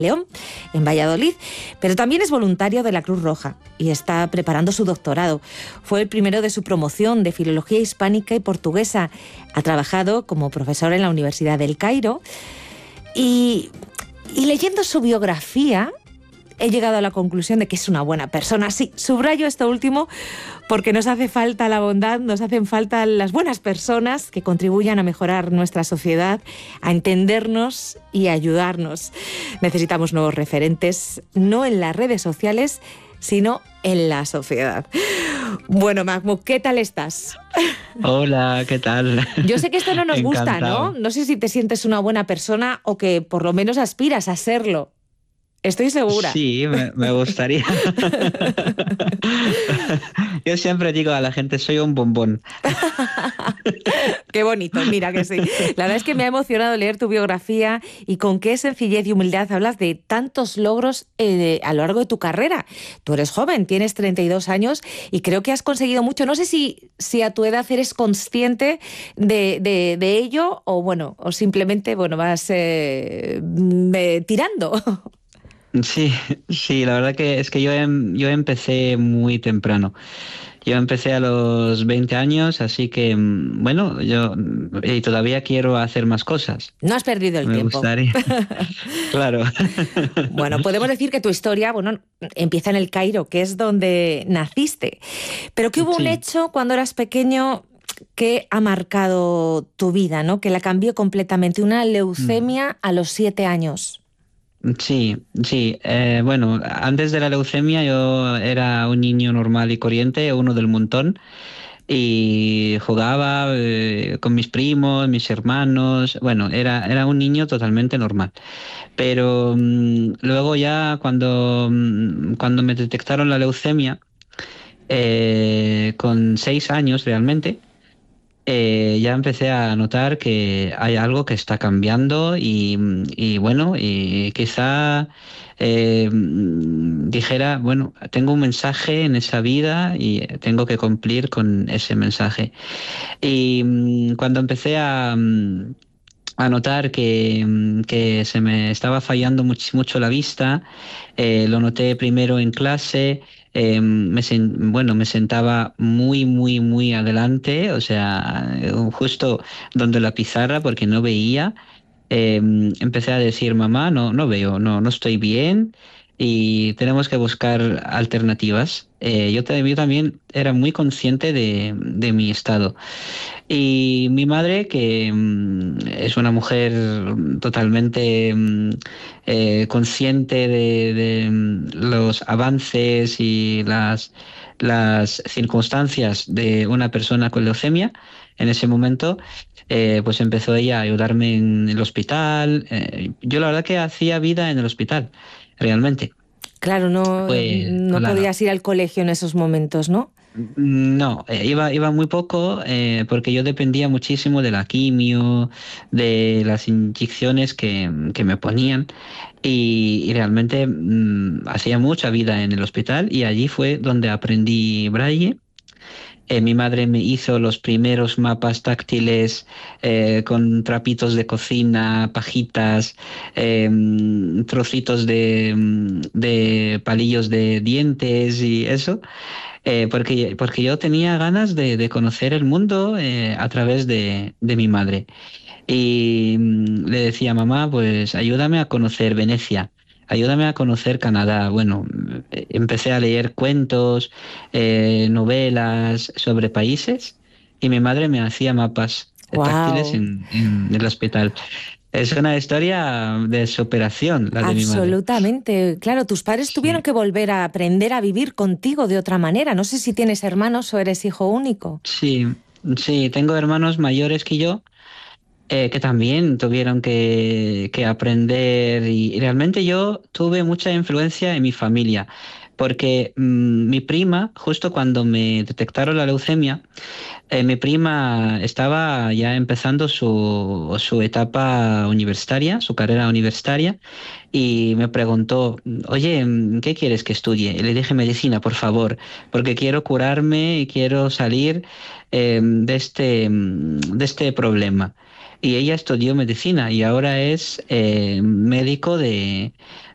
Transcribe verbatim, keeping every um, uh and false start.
León, en Valladolid, pero también es voluntario de la Cruz Roja y está preparando su doctorado. Fue el primero de su promoción de Filología Hispánica y Portuguesa. Ha trabajado como profesor en la Universidad del Cairo y, y leyendo su biografía he llegado a la conclusión de que es una buena persona. Sí, subrayo esto último porque nos hace falta la bondad, nos hacen falta las buenas personas que contribuyan a mejorar nuestra sociedad, a entendernos y a ayudarnos. Necesitamos nuevos referentes, no en las redes sociales, sino en la sociedad. Bueno, Mahmoud, ¿qué tal estás? Hola, ¿qué tal? Yo sé que esto no nos Encantado. gusta, ¿no? No sé si te sientes una buena persona o que por lo menos aspiras a serlo. Estoy segura. Sí, me, me gustaría. Yo siempre digo a la gente, soy un bombón. Qué bonito, mira que sí. La verdad es que me ha emocionado leer tu biografía y con qué sencillez y humildad hablas de tantos logros eh, a lo largo de tu carrera. Tú eres joven, tienes treinta y dos años y creo que has conseguido mucho. No sé si, si a tu edad eres consciente de, de, de ello o bueno, o simplemente bueno, vas eh, eh, tirando. Sí, sí, la verdad que es que yo, em- yo empecé muy temprano. Yo empecé a los veinte años, así que, mm, bueno, yo mm, y todavía quiero hacer más cosas. No has perdido el Me tiempo. gustaría. Claro. Bueno, podemos decir que tu historia, bueno, empieza en el Cairo, que es donde naciste. Pero que hubo un Sí. hecho cuando eras pequeño que ha marcado tu vida, ¿no? Que la cambió completamente. Una leucemia a los siete años. Sí, sí. Eh, bueno, antes de la leucemia yo era un niño normal y corriente, uno del montón, y jugaba eh, con mis primos, mis hermanos. Bueno, era, era un niño totalmente normal. Pero mm, luego ya cuando, mm, cuando me detectaron la leucemia, eh, con seis años realmente, eh, ya empecé a notar que hay algo que está cambiando y, y bueno, y quizá eh, dijera, bueno, tengo un mensaje en esa vida y tengo que cumplir con ese mensaje. Y mm, cuando empecé a, mm, a notar que, mm, que se me estaba fallando much- mucho la vista, eh, lo noté primero en clase. Eh, me sen- bueno, me sentaba muy, muy, muy adelante, o sea, eh, justo donde la pizarra porque no veía. Eh, Empecé a decir, mamá, no, no veo, no, no estoy bien y tenemos que buscar alternativas. Eh, yo, ta- yo también era muy consciente de, de mi estado. Y mi madre, que mm, es una mujer totalmente mm, eh, consciente de, de, mm, los avances y las, las circunstancias de una persona con leucemia, en ese momento, eh, pues empezó ella a ayudarme en el hospital. Eh, yo la verdad que hacía vida en el hospital, realmente. Claro, no, Pues no la, podías ir al colegio en esos momentos, ¿no? no, eh, iba, iba muy poco eh, porque yo dependía muchísimo de la quimio, de las inyecciones que, que me ponían y, y realmente mm, hacía mucha vida en el hospital y allí fue donde aprendí braille. Eh, mi madre me hizo los primeros mapas táctiles eh, con trapitos de cocina, pajitas, eh, trocitos de, mm, de palillos de dientes y eso. Eh, porque, porque yo tenía ganas de, de conocer el mundo eh, a través de, de mi madre. Y mm, le decía, mamá, pues ayúdame a conocer Venecia, ayúdame a conocer Canadá. Bueno, eh, empecé a leer cuentos, eh, novelas sobre países y mi madre me hacía mapas eh, táctiles Wow. en, en el hospital. Es una historia de superación, la de mi madre. Absolutamente. Claro, tus padres tuvieron Sí. que volver a aprender a vivir contigo de otra manera. No sé si tienes hermanos o eres hijo único. Sí, sí, tengo hermanos mayores que yo eh, que también tuvieron que, que aprender y, y realmente yo tuve mucha influencia en mi familia porque mm, mi prima, justo cuando me detectaron la leucemia, eh, mi prima estaba ya empezando su, su etapa universitaria, su carrera universitaria, y me preguntó, oye, ¿qué quieres que estudie? Y le dije medicina, por favor, porque quiero curarme y quiero salir eh, de este, de este problema. Y ella estudió medicina y ahora es eh, médico de,